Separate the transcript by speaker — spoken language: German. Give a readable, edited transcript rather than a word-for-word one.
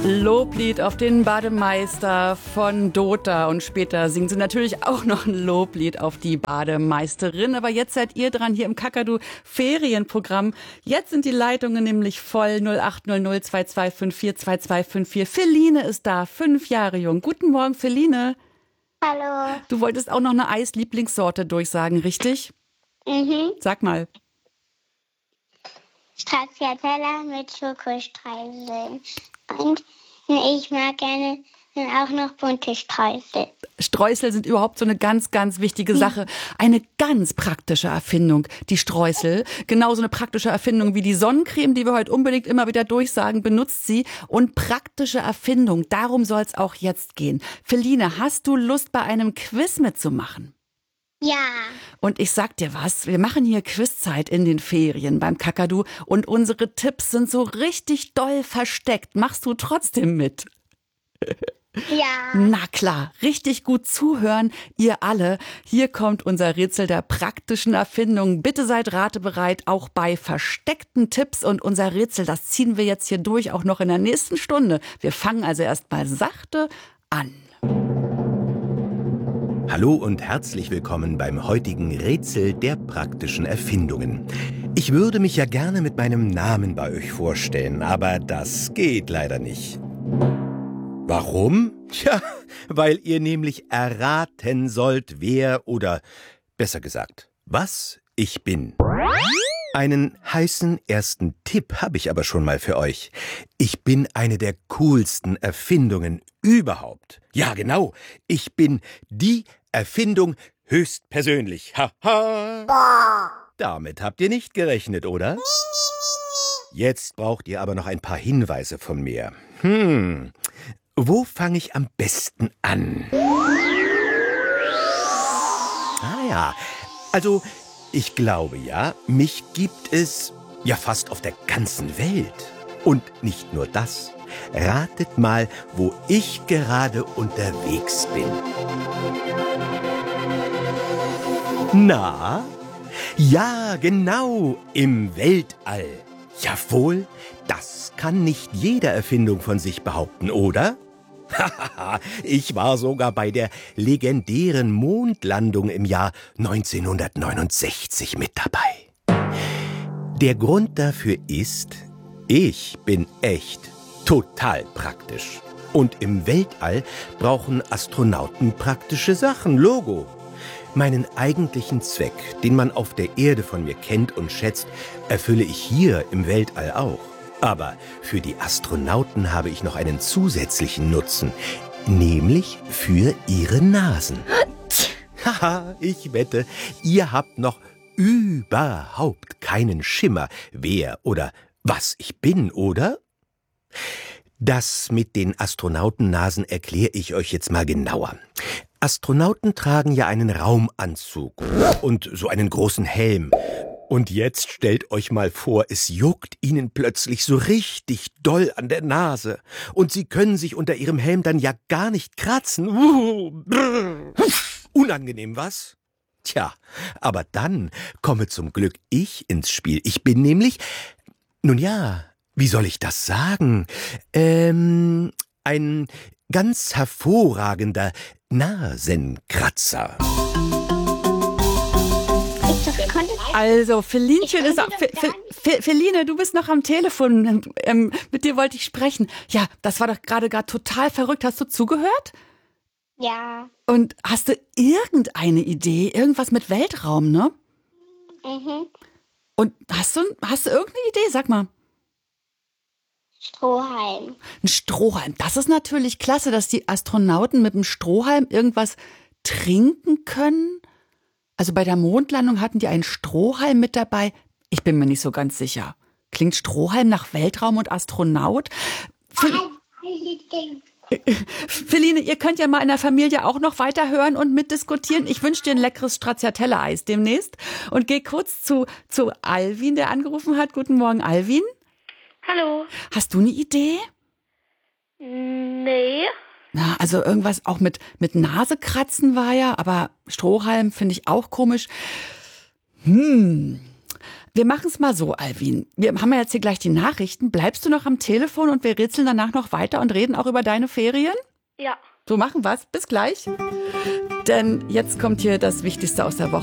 Speaker 1: Loblied auf den Bademeister von Dota und später singen sie natürlich auch noch ein Loblied auf die Bademeisterin. Aber jetzt seid ihr dran hier im Kakadu Ferienprogramm. Jetzt sind die Leitungen nämlich voll. 0800 2254 2254. Feline ist da, 5 Jahre jung. Guten Morgen, Feline.
Speaker 2: Hallo.
Speaker 1: Du wolltest auch noch eine Eislieblingssorte durchsagen, richtig? Sag mal.
Speaker 2: Stracciatella mit Schokostreiseln. Und ich mag gerne dann auch noch bunte Streusel.
Speaker 1: Streusel sind überhaupt so eine ganz, ganz wichtige Sache. Eine ganz praktische Erfindung, die Streusel. Genauso eine praktische Erfindung wie die Sonnencreme, die wir heute unbedingt immer wieder durchsagen, benutzt sie. Und praktische Erfindung, darum soll es auch jetzt gehen. Feline, hast du Lust, bei einem Quiz mitzumachen?
Speaker 2: Ja.
Speaker 1: Und ich sag dir was, wir machen hier Quizzeit in den Ferien beim Kakadu und unsere Tipps sind so richtig doll versteckt. Machst du trotzdem mit?
Speaker 2: Ja.
Speaker 1: Na klar, richtig gut zuhören, ihr alle. Hier kommt unser Rätsel der praktischen Erfindung. Bitte seid ratebereit, auch bei versteckten Tipps. Und unser Rätsel, das ziehen wir jetzt hier durch, auch noch in der nächsten Stunde. Wir fangen also erst mal sachte an.
Speaker 3: Hallo und herzlich willkommen beim heutigen Rätsel der praktischen Erfindungen. Ich würde mich ja gerne mit meinem Namen bei euch vorstellen, aber das geht leider nicht. Warum? Tja, weil ihr nämlich erraten sollt, wer oder besser gesagt, was ich bin. Einen heißen ersten Tipp habe ich aber schon mal für euch. Ich bin eine der coolsten Erfindungen überhaupt. Ja, genau. Ich bin die Erfindung höchstpersönlich. Haha. Damit habt ihr nicht gerechnet, oder? Jetzt braucht ihr aber noch ein paar Hinweise von mir. Wo fange ich am besten an? Ah ja, also ich glaube ja, mich gibt es ja fast auf der ganzen Welt. Und nicht nur das. Ratet mal, wo ich gerade unterwegs bin. Na? Ja, genau, im Weltall. Jawohl, das kann nicht jede Erfindung von sich behaupten, oder? Hahaha, ich war sogar bei der legendären Mondlandung im Jahr 1969 mit dabei. Der Grund dafür ist, ich bin echt total praktisch. Und im Weltall brauchen Astronauten praktische Sachen, Logo. Meinen eigentlichen Zweck, den man auf der Erde von mir kennt und schätzt, erfülle ich hier im Weltall auch. Aber für die Astronauten habe ich noch einen zusätzlichen Nutzen, nämlich für ihre Nasen. Haha, ich wette, ihr habt noch überhaupt keinen Schimmer, wer oder was ich bin, oder? Das mit den Astronautennasen erkläre ich euch jetzt mal genauer. Astronauten tragen ja einen Raumanzug und so einen großen Helm. Und jetzt stellt euch mal vor, es juckt ihnen plötzlich so richtig doll an der Nase. Und sie können sich unter ihrem Helm dann ja gar nicht kratzen. Unangenehm, was? Tja, aber dann komme zum Glück ich ins Spiel. Ich bin nämlich, nun ja, wie soll ich das sagen? Ein ganz hervorragender Nasenkratzer.
Speaker 1: Also, Felinchen ist... Feline, du bist noch am Telefon. Mit dir wollte ich sprechen. Ja, das war doch gerade total verrückt. Hast du zugehört?
Speaker 2: Ja.
Speaker 1: Und hast du irgendeine Idee? Irgendwas mit Weltraum, ne? Und hast du irgendeine Idee? Sag mal.
Speaker 2: Strohhalm.
Speaker 1: Ein Strohhalm. Das ist natürlich klasse, dass die Astronauten mit dem Strohhalm irgendwas trinken können. Also bei der Mondlandung hatten die einen Strohhalm mit dabei. Ich bin mir nicht so ganz sicher. Klingt Strohhalm nach Weltraum und Astronaut? Feline, ihr könnt ja mal in der Familie auch noch weiter hören und mitdiskutieren. Ich wünsche dir ein leckeres Stracciatella-Eis demnächst. Und geh kurz zu Alvin, der angerufen hat. Guten Morgen, Alvin.
Speaker 4: Hallo.
Speaker 1: Hast du eine Idee?
Speaker 4: Nee.
Speaker 1: Na, also irgendwas auch mit Nasekratzen war ja, aber Strohhalm finde ich auch komisch. Wir machen es mal so, Alvin. Wir haben ja jetzt hier gleich die Nachrichten. Bleibst du noch am Telefon und wir rätseln danach noch weiter und reden auch über deine Ferien?
Speaker 4: Ja.
Speaker 1: So machen wir's. Bis gleich. Denn jetzt kommt hier das Wichtigste aus der Woche.